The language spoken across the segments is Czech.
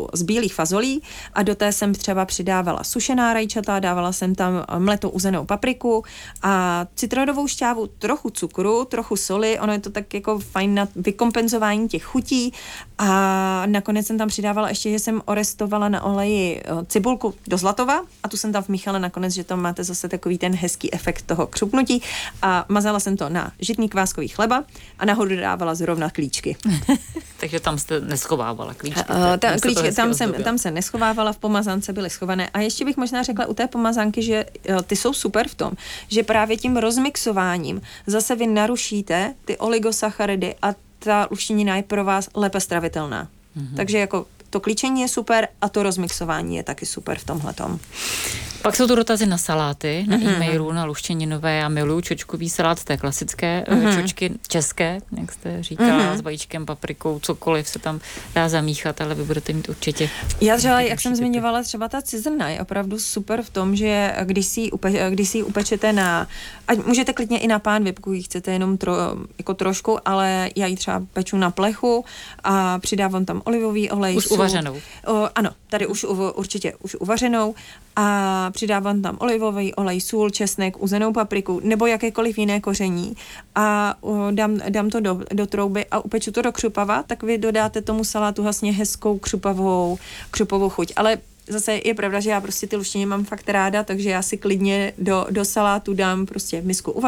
salátu z bílých fazolí a do té jsem třeba přidávala sušená rajčata, dávala jsem tam mletou uzenou papriku a citrónovou šťávu, trochu cukru, trochu soli, ono je to tak jako fajn na vykompenzování těch chutí a nakonec jsem tam přidávala ještě, že jsem orestovala na oleji cibulku do zlatova a tu jsem tam vmíchala nakonec, že tam máte zase takový ten hezký efekt toho křupnutí a mazala jsem to na žitný kváskový chleba a nahoru dávala zrovna klíčky. Takže tam jste neschovávala klíčky. Tam se neschovávala, v pomazánce byly schované. A ještě bych možná řekla u té pomazánky, že ty jsou super v tom, že právě tím rozmixováním zase vy narušíte ty oligosacharidy a ta luštěnina je pro vás lépe stravitelná. Takže jako to klíčení je super a to rozmixování je taky super v tomhletom. Pak jsou tu dotazy na saláty, na e-mailu, na luštěninové. Já miluju čočkový salát, to je klasické čočky české, jak jste říkala, s vajíčkem, paprikou, cokoliv se tam dá zamíchat, ale vy budete mít určitě... Já třeba, jak jsem zmiňovala, třeba ta cizrna je opravdu super v tom, že když si ji upečete na... Ať můžete klidně i na pánvi, pokud ji chcete jenom jako trošku, ale já ji třeba peču na plechu a přidávám tam olivový olej. Už uvařenou. Ano, tady už určitě už uvařenou a přidávám tam olivový olej, sůl, česnek, uzenou papriku nebo jakékoliv jiné koření a dám to do trouby a upeču to do křupava, tak vy dodáte tomu salátu vlastně hezkou křupovou chuť. Ale zase je pravda, že já prostě ty luštěniny mám fakt ráda, takže já si klidně do salátu dám prostě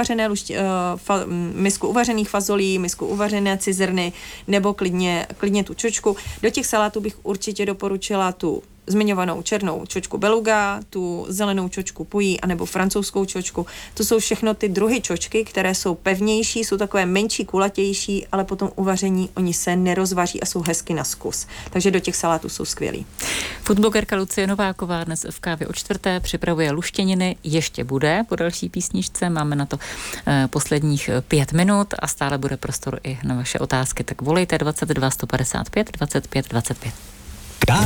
misku uvařených fazolí, misku uvařené cizrny nebo klidně tu čočku. Do těch salátů bych určitě doporučila tu zmiňovanou černou čočku beluga, tu zelenou čočku pují, anebo francouzskou čočku. To jsou všechno ty druhy čočky, které jsou pevnější, jsou takové menší, kulatější, ale potom uvaření oni se nerozvaří a jsou hezky na zkus. Takže do těch salátů jsou skvělí. Foodblogerka Lucie Nováková dnes v Kávě o čtvrté připravuje luštěniny, ještě bude po další písničce, máme na to posledních 5 minut a stále bude prostor i na vaše otázky, tak volejte 22 155 25 25.